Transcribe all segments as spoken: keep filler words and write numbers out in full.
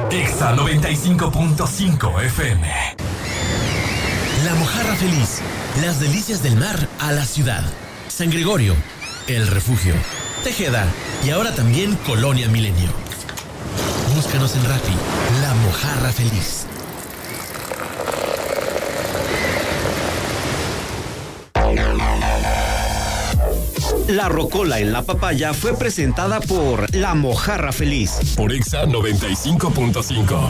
Exa noventa y cinco punto cinco F M. La Mojarra Feliz. Las delicias del mar a la ciudad. San Gregorio, El Refugio, Tejeda y ahora también Colonia Milenio. Búscanos en Rappi, La Mojarra Feliz. La rocola en la papaya fue presentada por La Mojarra Feliz. Por Exa noventa y cinco punto cinco.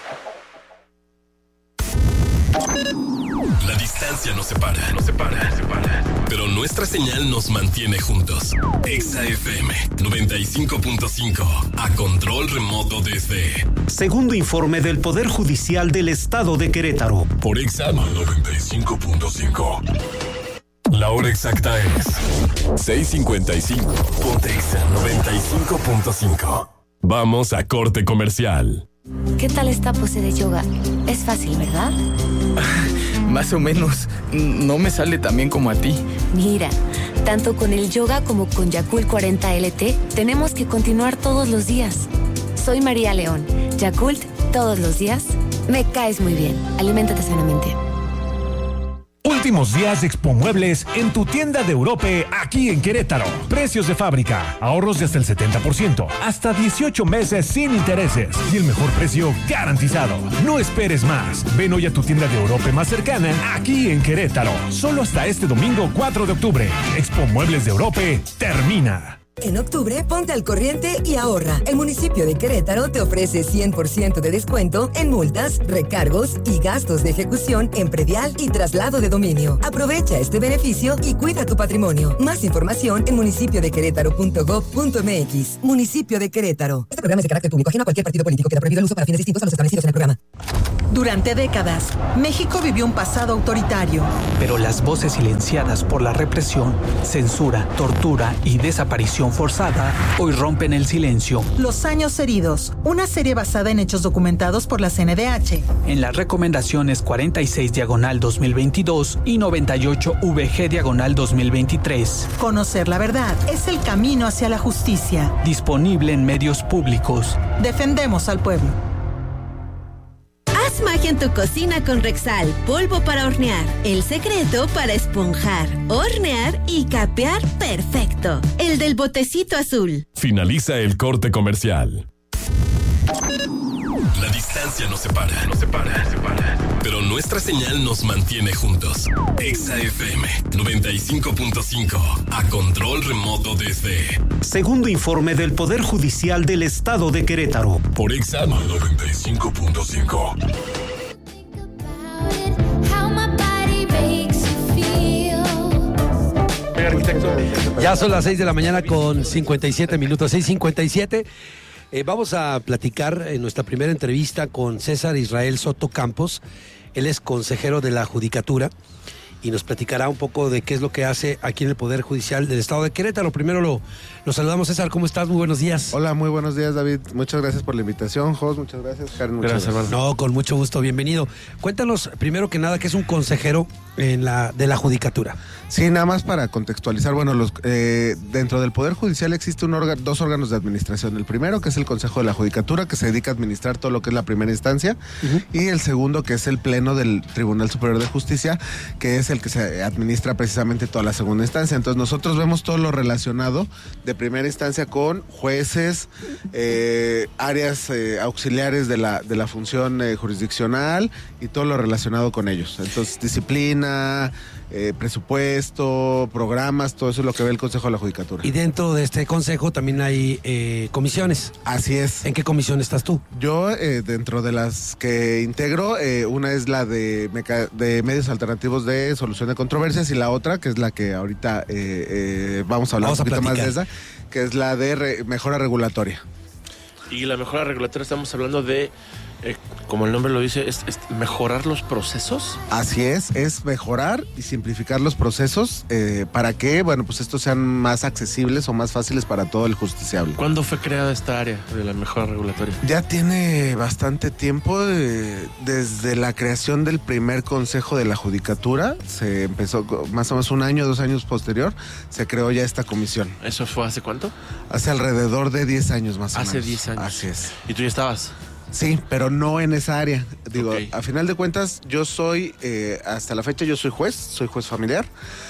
La distancia nos separa, nos separa, nos separa. Pero nuestra señal nos mantiene juntos. Exa F M noventa y cinco punto cinco. A control remoto desde... Segundo informe del Poder Judicial del Estado de Querétaro. Por Exa noventa y cinco punto cinco. La hora exacta es seis cincuenta y cinco. Ponte Exa noventa y cinco punto cinco. Vamos a corte comercial. ¿Qué tal esta pose de yoga? Es fácil, ¿verdad? Más o menos. No me sale tan bien como a ti. Mira, tanto con el yoga como con Yakult cuarenta L T, tenemos que continuar todos los días. Soy María León. Yakult, todos los días. Me caes muy bien. Aliméntate sanamente. Últimos días de Expo Muebles en tu tienda de Europe aquí en Querétaro. Precios de fábrica, ahorros de hasta el setenta por ciento, hasta dieciocho meses sin intereses y el mejor precio garantizado. No esperes más. Ven hoy a tu tienda de Europe más cercana aquí en Querétaro. Solo hasta este domingo cuatro de octubre. Expo Muebles de Europe termina. En octubre, ponte al corriente y ahorra. El municipio de Querétaro te ofrece cien por ciento de descuento en multas, recargos y gastos de ejecución en predial y traslado de dominio. Aprovecha este beneficio y cuida tu patrimonio. Más información en municipio de querétaro punto gob punto m x. Municipio de Querétaro. Este programa es de carácter público, ajeno a cualquier partido político. Queda prohibido el uso para fines distintos a los establecidos en el programa. Durante décadas, México vivió un pasado autoritario. Pero las voces silenciadas por la represión, censura, tortura y desaparición forzada hoy rompen el silencio. Los años heridos, una serie basada en hechos documentados por la C N D H. En las recomendaciones cuarenta y seis diagonal dos mil veintidós y noventa y ocho V G diagonal dos mil veintitrés. Conocer la verdad es el camino hacia la justicia. Disponible en medios públicos. Defendemos al pueblo. Haz magia en tu cocina con Rexal, polvo para hornear. El secreto para esponjar, hornear y capear perfecto. El del botecito azul. Finaliza el corte comercial. La distancia nos separa, nos separa, nos separa. Pero nuestra señal nos mantiene juntos. Exa F M noventa y cinco punto cinco. A control remoto desde... Segundo informe del Poder Judicial del Estado de Querétaro. Por Exa noventa y cinco punto cinco. Ya son las seis de la mañana con cincuenta y siete minutos, seis cincuenta y siete. Eh, vamos a platicar en nuestra primera entrevista con César Israel Soto Campos. Él es consejero de la Judicatura y nos platicará un poco de qué es lo que hace aquí en el Poder Judicial del Estado de Querétaro. Primero lo, lo saludamos, César. ¿Cómo estás? Muy buenos días. Hola, muy buenos días, David. Muchas gracias por la invitación. Jos, muchas gracias. Karen, muchas gracias, gracias, hermano. No, con mucho gusto. Bienvenido. Cuéntanos, primero que nada, qué es un consejero en la, de la Judicatura. Sí, nada más para contextualizar. Bueno, los, eh, dentro del Poder Judicial existe un órgano, dos órganos de administración. El primero, que es el Consejo de la Judicatura, que se dedica a administrar todo lo que es la primera instancia. Uh-huh. Y el segundo, que es el Pleno del Tribunal Superior de Justicia, que es el que se administra precisamente toda la segunda instancia. Entonces nosotros vemos todo lo relacionado de primera instancia con jueces, eh, áreas eh, auxiliares de la, de la función eh, jurisdiccional y todo lo relacionado con ellos. Entonces, disciplina, eh, presupuesto, programas, todo eso es lo que ve el Consejo de la Judicatura. Y dentro de este consejo también hay eh, comisiones. Así es. ¿En qué comisión estás tú? Yo, eh, dentro de las que integro, eh, una es la de, meca- de medios alternativos de solución de controversias y la otra, que es la que ahorita eh, eh, vamos a hablar vamos un poquito más de esa, que es la de re- mejora regulatoria. Y la mejora regulatoria estamos hablando de, eh, como el nombre lo dice, es, es mejorar los procesos. Así es, es mejorar y simplificar los procesos eh, para que, bueno, pues estos sean más accesibles o más fáciles para todo el justiciable. ¿Cuándo fue creada esta área de la mejora regulatoria? Ya tiene bastante tiempo, eh, desde la creación del primer Consejo de la Judicatura, se empezó más o menos un año, dos años posterior, se creó ya esta comisión. ¿Eso fue hace cuánto? Hace alrededor de diez años más o menos. Hace diez años. Así es. ¿Y tú ya estabas? Sí, pero no en esa área. Digo, Okay. a final de cuentas, yo soy, eh, hasta la fecha yo soy juez, soy juez familiar,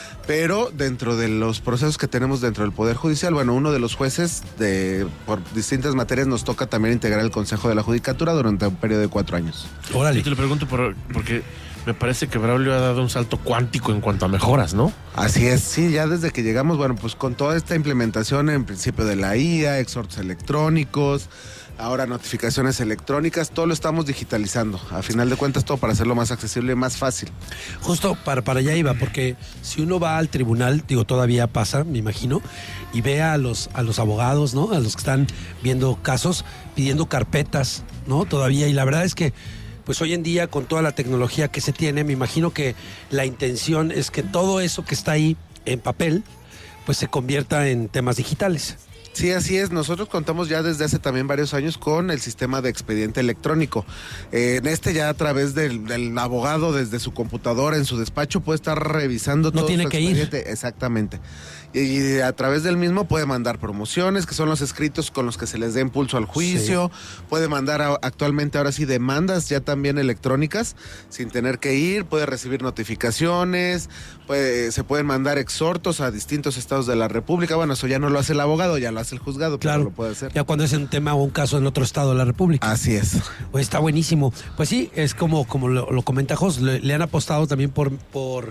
pero dentro de los procesos que tenemos dentro del Poder Judicial, bueno, uno de los jueces de por distintas materias nos toca también integrar el Consejo de la Judicatura durante un periodo de cuatro años. Órale. Yo te lo pregunto por, porque me parece que Braulio ha dado un salto cuántico en cuanto a mejoras, ¿no? Así es, sí, ya desde que llegamos, bueno, pues con toda esta implementación en principio de la I A, exhortos electrónicos, ahora notificaciones electrónicas, todo lo estamos digitalizando. A final de cuentas, todo para hacerlo más accesible y más fácil. Justo para, para allá iba, porque si uno va al tribunal, digo, todavía pasa, me imagino, y ve a los, a los abogados, ¿no? A los que están viendo casos, pidiendo carpetas, ¿no? Todavía, y la verdad es que pues hoy en día con toda la tecnología que se tiene, me imagino que la intención es que todo eso que está ahí en papel, pues se convierta en temas digitales. Sí, así es. Nosotros contamos ya desde hace también varios años con el sistema de expediente electrónico. Eh, en este ya a través del, del abogado desde su computadora en su despacho puede estar revisando todo. No tiene su que ir. expediente. Exactamente. Y, y a través del mismo puede mandar promociones, que son los escritos con los que se les dé impulso al juicio. Sí. Puede mandar a, actualmente ahora sí demandas ya también electrónicas sin tener que ir. Puede recibir notificaciones. Puede, se pueden mandar exhortos a distintos estados de la República. Bueno, eso ya no lo hace el abogado, ya lo hace el juzgado, claro, pero lo puede hacer. Ya cuando es un tema o un caso en otro estado de la República. Así es. Pues está buenísimo. Pues sí, es como, como lo, lo comenta Jos, le, le han apostado también por, por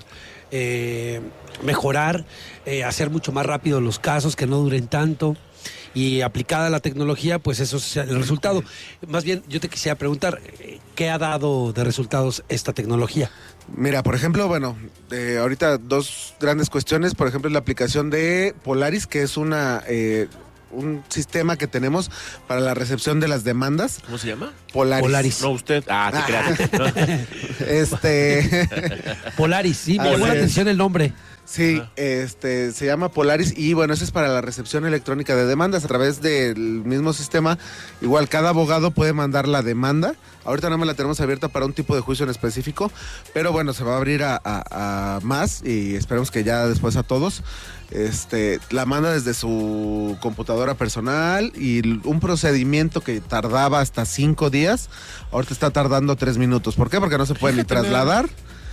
eh, mejorar, eh, hacer mucho más rápido los casos, que no duren tanto. Y aplicada la tecnología, pues eso es el resultado. Más bien, yo te quisiera preguntar, ¿qué ha dado de resultados esta tecnología? Mira, por ejemplo, bueno, eh, ahorita dos grandes cuestiones. Por ejemplo, la aplicación de Polaris, que es una eh, un sistema que tenemos para la recepción de las demandas. ¿Cómo se llama? Polaris. Polaris. No, usted. Ah, te creas. este... Polaris, sí, me llamó la atención el nombre. Sí, este se llama Polaris y bueno, eso es para la recepción electrónica de demandas a través del mismo sistema. Igual cada abogado puede mandar la demanda. Ahorita no me la tenemos abierta para un tipo de juicio en específico, pero bueno, se va a abrir a, a, a más y esperemos que ya después a todos. Este, la manda desde su computadora personal y un procedimiento que tardaba hasta cinco días, ahorita está tardando tres minutos. ¿Por qué? Porque no se puede ni trasladar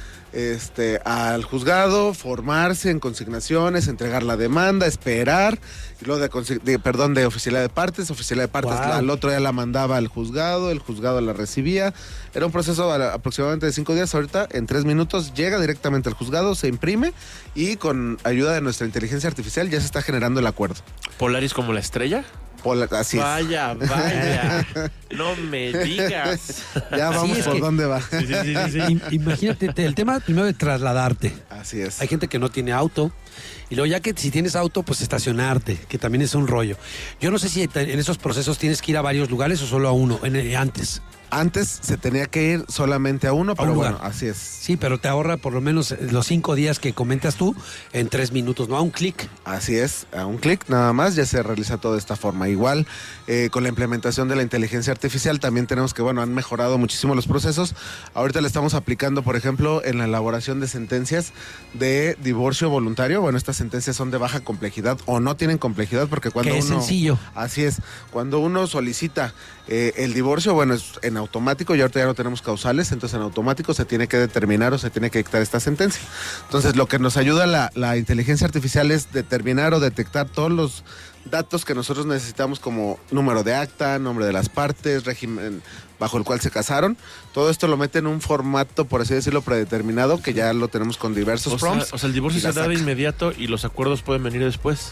Este, al juzgado, formarse en consignaciones, entregar la demanda, esperar, y luego de, de perdón, de oficialidad de partes, oficialidad de partes, Wow. la, al otro día la mandaba al juzgado, el juzgado la recibía. Era un proceso a, aproximadamente de cinco días. Ahorita en tres minutos llega directamente al juzgado, se imprime y con ayuda de nuestra inteligencia artificial ya se está generando el acuerdo. ¿Polaris como la estrella? Pola, así vaya, es. vaya. No me digas. Ya vamos Sí, es por que- dónde va. Sí, sí, sí, sí. Im- Imagínate, te- el tema primero de trasladarte. Así es. Hay gente que no tiene auto. Y luego ya que si tienes auto, pues estacionarte, que también es un rollo. Yo no sé si te- en esos procesos tienes que ir a varios lugares o solo a uno, en el- antes. Antes se tenía que ir solamente a uno, pero un bueno, lugar. así es. Sí, pero te ahorra por lo menos los cinco días que comentas tú en tres minutos, ¿no? A un clic. Así es, a un clic nada más ya se realiza todo de esta forma. Igual, eh, con la implementación de la inteligencia artificial también tenemos que, bueno, han mejorado muchísimo los procesos. Ahorita le estamos aplicando, por ejemplo, en la elaboración de sentencias de divorcio voluntario. Bueno, estas sentencias son de baja complejidad o no tienen complejidad porque cuando Que es uno... sencillo. Así es, cuando uno solicita eh, el divorcio, bueno, es en automático y ahorita ya no tenemos causales, entonces en automático se tiene que determinar o se tiene que dictar esta sentencia. Entonces lo que nos ayuda la, la inteligencia artificial es determinar o detectar todos los datos que nosotros necesitamos como número de acta, nombre de las partes, régimen bajo el cual se casaron. Todo esto lo mete en un formato, por así decirlo, predeterminado, que ya lo tenemos con diversos O sea, prompts. o sea, el divorcio y la se da de saca. inmediato y los acuerdos pueden venir después.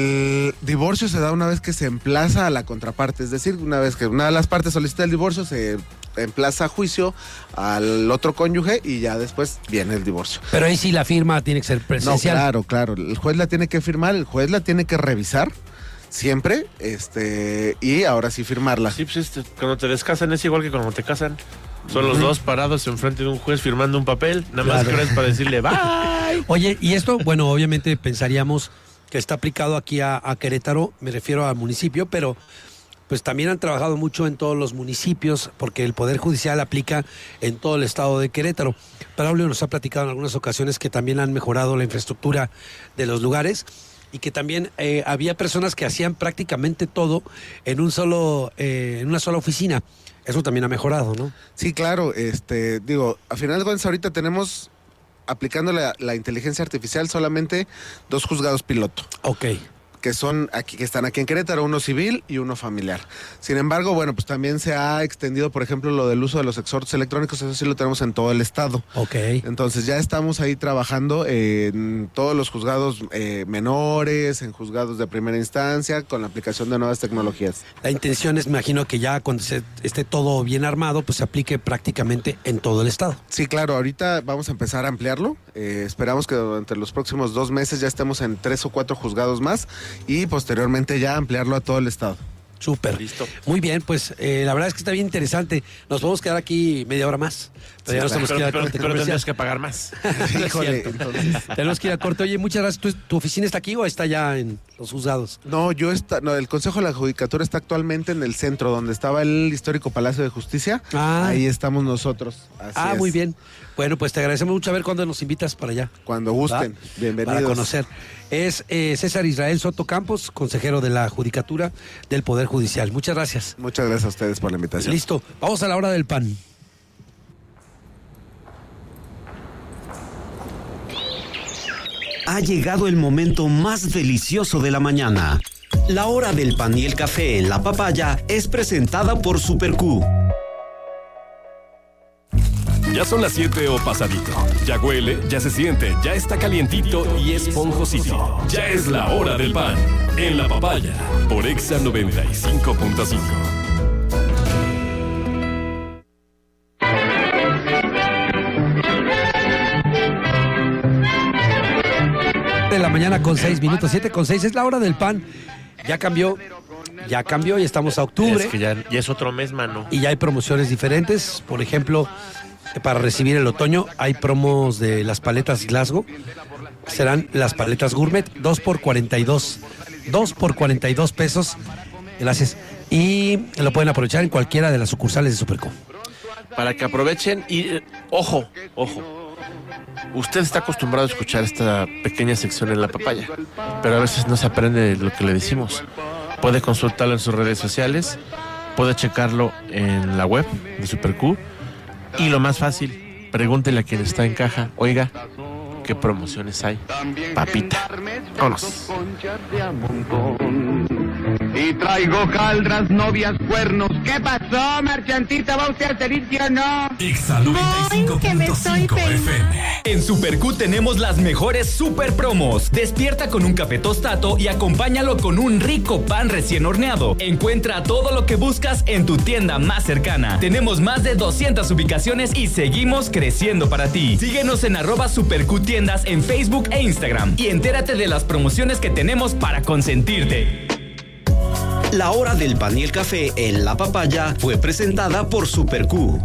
El divorcio se da una vez que se emplaza a la contraparte, es decir, una vez que una de las partes solicita el divorcio, se emplaza a juicio al otro cónyuge y ya después viene el divorcio. Pero ahí sí la firma tiene que ser No, presencial. claro, claro. El juez la tiene que firmar, el juez la tiene que revisar siempre, este, y ahora sí firmarla. Sí, pues este, cuando te descasan es igual que cuando te casan. Son los dos parados enfrente de un juez firmando un papel, nada más Claro. crees para decirle bye. Oye, y esto, bueno, obviamente pensaríamos que está aplicado aquí a, a Querétaro, me refiero al municipio, pero pues también han trabajado mucho en todos los municipios, porque el Poder Judicial aplica en todo el estado de Querétaro. Braulio nos ha platicado en algunas ocasiones que también han mejorado la infraestructura de los lugares. y que también eh, había personas que hacían prácticamente todo en un solo, eh, en una sola oficina. Eso también ha mejorado, ¿no? Sí, claro. Este, digo, a final de cuentas ahorita tenemos, aplicando la, la inteligencia artificial, solamente dos juzgados piloto. Ok. Que son aquí, que están aquí en Querétaro, uno civil y uno familiar. Sin embargo, bueno, pues también se ha extendido, por ejemplo, lo del uso de los exhortos electrónicos, eso sí lo tenemos en todo el estado. Ok. Entonces ya estamos ahí trabajando en todos los juzgados eh, menores, en juzgados de primera instancia, con la aplicación de nuevas tecnologías. La intención es, me imagino, que ya cuando se esté todo bien armado, pues se aplique prácticamente en todo el estado. Sí, claro, ahorita vamos a empezar a ampliarlo. Eh, esperamos que durante los próximos dos meses ya estemos en tres o cuatro juzgados más, y posteriormente ya ampliarlo a todo el estado. Súper. Listo. Muy bien, pues eh, la verdad es que está bien interesante. Nos podemos quedar aquí media hora más. Pero sí, ya nos tenemos que ir a corte comercial. Pero tendrás que pagar más. Híjole, entonces. Tenemos que ir a corte. Oye, muchas gracias. ¿Tu, ¿Tu oficina está aquí o está ya en los juzgados? No, yo está, no, el Consejo de la Judicatura está actualmente en el centro, donde estaba el histórico Palacio de Justicia. Ah. Ahí estamos nosotros. Así ah, es. Muy bien. Bueno, pues te agradecemos mucho. A ver cuándo nos invitas para allá. Cuando gusten. ¿Va? Bienvenidos. Para conocer. Es eh, César Israel Soto Campos, consejero de la Judicatura del Poder Judicial. Muchas gracias. Muchas gracias a ustedes por la invitación. Listo. Vamos a la hora del pan. Ha llegado el momento más delicioso de la mañana. La hora del pan y el café en la papaya es presentada por Super Q. Ya son las siete o pasadito. Ya huele, ya se siente, ya está calientito y esponjosito. Ya es la hora del pan en la papaya por Exa noventa y cinco punto cinco. De la mañana con seis minutos, siete con seis, es la hora del pan. Ya cambió, ya cambió y estamos a octubre. Es que ya, ya es otro mes, mano. Y ya hay promociones diferentes. Por ejemplo, para recibir el otoño hay promos de las paletas Glasgow. Serán las paletas gourmet, dos por cuarenta y dos. dos por cuarenta y dos pesos. Gracias. Y lo pueden aprovechar en cualquiera de las sucursales de Superco. Para que aprovechen y, eh, ojo, ojo. Usted está acostumbrado a escuchar esta pequeña sección en la papaya, pero a veces no se aprende lo que le decimos. Puede consultarlo en sus redes sociales, puede checarlo en la web de Super Q. Y lo más fácil, pregúntele a quien está en caja, oiga, ¿qué promociones hay? Papita. Vámonos. Y traigo caldras, novias, cuernos. ¿Qué pasó, marchantita? ¿Va usted al servicio o no? Exa noventa y cinco punto cinco F M. En Super Q tenemos las mejores super promos. Despierta con un café tostato y acompáñalo con un rico pan recién horneado. Encuentra todo lo que buscas en tu tienda más cercana. Tenemos más de doscientas ubicaciones y seguimos creciendo para ti. Síguenos en arroba Super Q Tiendas en Facebook e Instagram y entérate de las promociones que tenemos para consentirte. La hora del pan y el café en la papaya fue presentada por Super Q.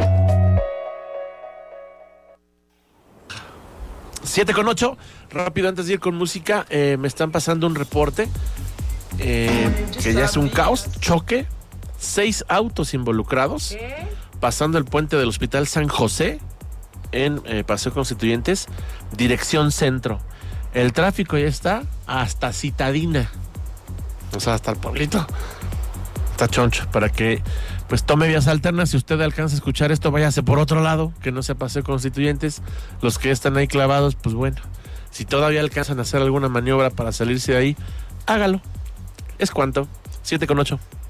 siete con ocho, rápido antes de ir con música, eh, me están pasando un reporte eh, que ya es un caos, choque, seis autos involucrados, pasando el puente del Hospital San José en eh, Paseo Constituyentes, dirección centro. El tráfico ya está hasta Citadina, o sea, hasta el pueblito. Está choncho, para que pues tome vías alternas. Si usted alcanza a escuchar esto, váyase por otro lado, que no sea Paseo Constituyentes. Los que están ahí clavados, pues bueno, si todavía alcanzan a hacer alguna maniobra para salirse de ahí, hágalo. Es cuanto, siete con ocho.